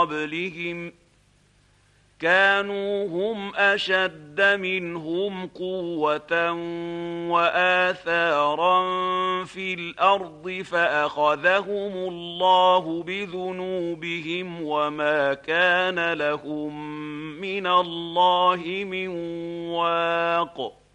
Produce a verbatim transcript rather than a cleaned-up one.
قبلهم كانوا هم أشد منهم قوة وآثارا في الأرض فأخذهم الله بذنوبهم وما كان لهم من الله من واق.